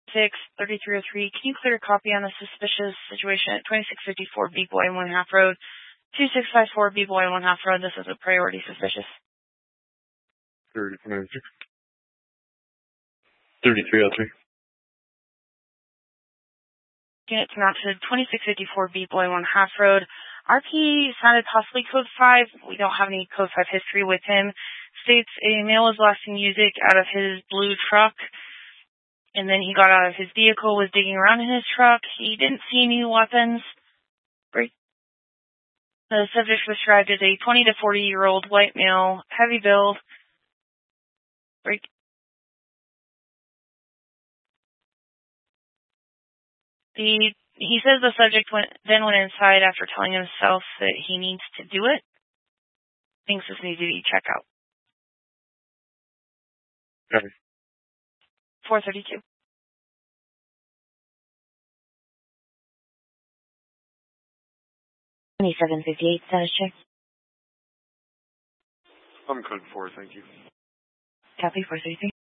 3303. Can you clear a copy on a suspicious situation at 2654 B-Boy 1 half road, 2654 B-Boy 1 half road? This is a priority suspicious. 3303. Unit to mount to 2654 B-Boy 1 half road. RP sounded possibly code 5. We don't have any code 5 history with him. States a male was blasting music out of his blue truck, and then he got out of his vehicle, was digging around in his truck. He didn't see any weapons. The subject was described as a 20 to 40-year-old white male, heavy build. He says the subject then went inside after telling himself that he needs to do it. Thinks this needs to be checked out. Okay. 432. $27.58 status check. I'm code 4, thank you. Copy 433.